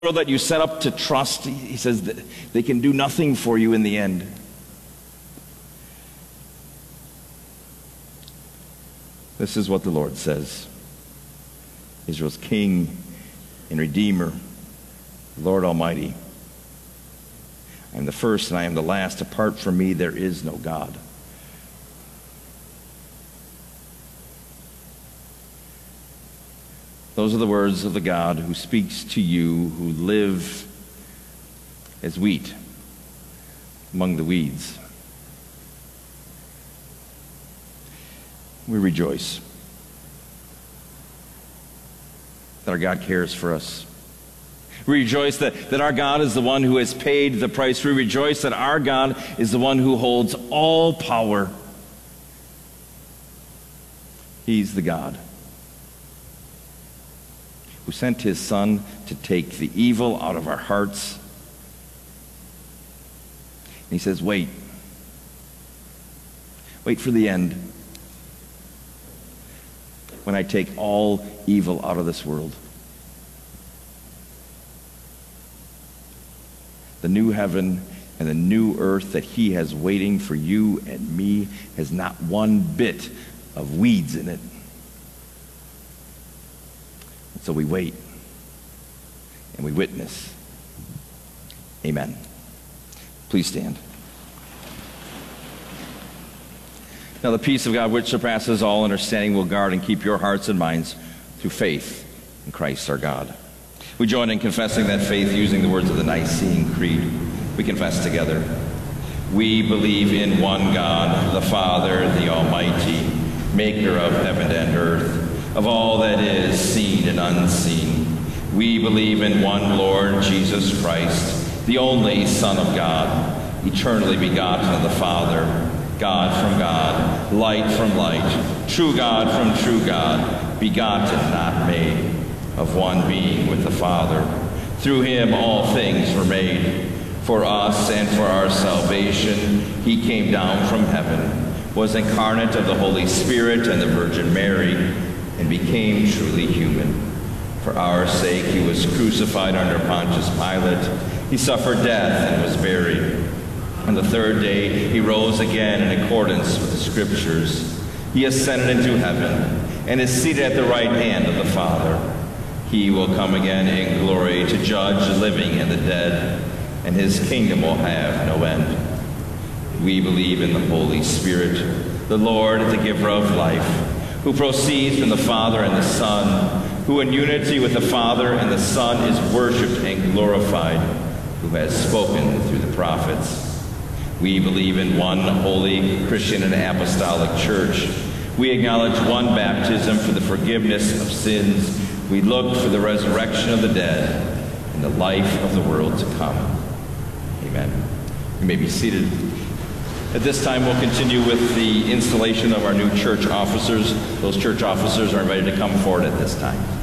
world that you set up to trust, he says that they can do nothing for you in the end. This is what the Lord says. Israel's King and Redeemer, the Lord Almighty. I am the first and I am the last. Apart from me, there is no God. Those are the words of the God who speaks to you who live as wheat among the weeds. We rejoice that our God cares for us. We rejoice that our God is the one who has paid the price. We rejoice that our God is the one who holds all power. He's the God who sent his Son to take the evil out of our hearts. And he says, wait. Wait for the end, when I take all evil out of this world. The new heaven and the new earth that he has waiting for you and me has not one bit of weeds in it. And so we wait and we witness. Amen. Please stand. Now the peace of God which surpasses all understanding will guard and keep your hearts and minds through faith in Christ our God. We join in confessing that faith using the words of the Nicene Creed. We confess together. We believe in one God, the Father, the Almighty, maker of heaven and earth, of all that is seen and unseen. We believe in one Lord Jesus Christ, the only Son of God, eternally begotten of the Father, God from God, light from light, true God from true God, begotten, not made, of one being with the Father. Through him all things were made. For us and for our salvation, he came down from heaven, was incarnate of the Holy Spirit and the Virgin Mary, and became truly human. For our sake he was crucified under Pontius Pilate. He suffered death and was buried. On the third day he rose again in accordance with the Scriptures. He ascended into heaven and is seated at the right hand of the Father. He will come again in glory to judge the living and the dead, and his kingdom will have no end. We believe in the Holy Spirit, the Lord, the giver of life, who proceeds from the Father and the Son, who in unity with the Father and the Son is worshipped and glorified, who has spoken through the prophets. We believe in one holy, Christian, and apostolic church. We acknowledge one baptism for the forgiveness of sins. We look for the resurrection of the dead and the life of the world to come. Amen. You may be seated. At this time, we'll continue with the installation of our new church officers. Those church officers are invited to come forward at this time.